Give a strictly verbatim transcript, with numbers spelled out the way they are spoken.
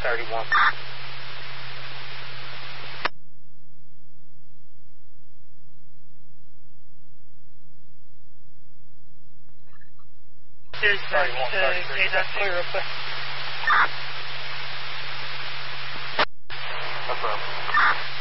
thirty-one. There's that uh, K dot clear up there. Affirm.